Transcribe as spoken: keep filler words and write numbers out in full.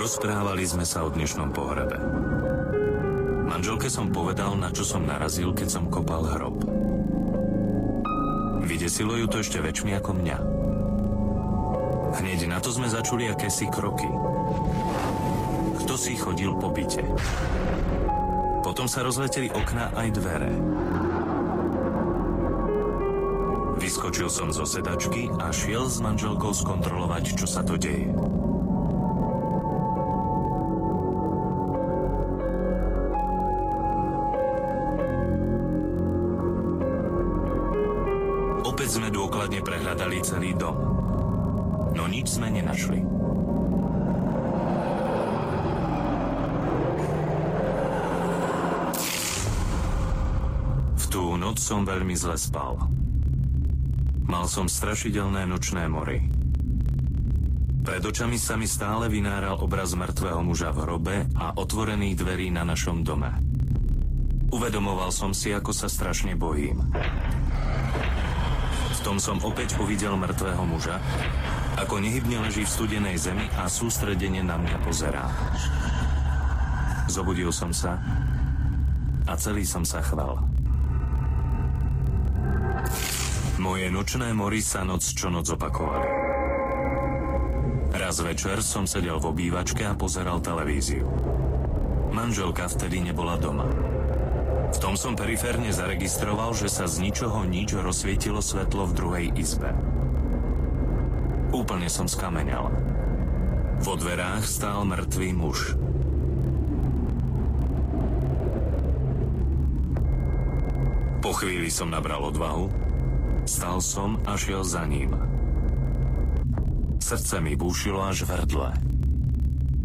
Rozprávali sme sa o dnešnom pohrebe. Manželke som povedal, na čo som narazil, keď som kopal hrob. Vydesilo ju to ešte väčšmi ako mňa. Hneď na to sme začuli akési kroky. Kto si chodil po byte. Potom sa rozleteli okná aj dvere. Vyskočil som zo sedačky a šiel s manželkou skontrolovať, čo sa to deje. Opäť sme dôkladne prehľadali celý dom. No nič sme nenašli. V tú noc som veľmi zle spal. Mal som strašidelné nočné mory. Pred očami sa mi stále vynáral obraz mŕtvého muža v hrobe a otvorených dverí na našom dome. Uvedomoval som si, ako sa strašne bojím. V tom som opäť uvidel mŕtvého muža, ako nehybne leží v studenej zemi a sústredene na mňa pozerá. Zobudil som sa a celý som sa chval. Moje nočné mory sa noc čo noc opakovali. Raz večer som sedel v obývačke a pozeral televíziu. Manželka vtedy nebola doma. V tom som periférne zaregistroval, že sa z ničoho nič rozsvietilo svetlo v druhej izbe. Úplne som skamenel. Vo dverách stál mŕtvý muž. Po chvíli som nabral odvahu, stal som a šiel za ním. Srdce mi búšilo až v hrdle.